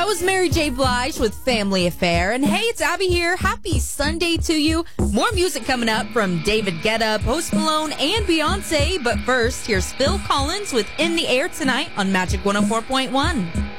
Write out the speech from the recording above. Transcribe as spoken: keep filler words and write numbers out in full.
That was Mary J. Blige with Family Affair. And hey, it's Abby here. Happy Sunday to you. More music coming up from David Guetta, Post Malone, and Beyonce. But first, here's Phil Collins with In the Air Tonight on Magic one oh four point one.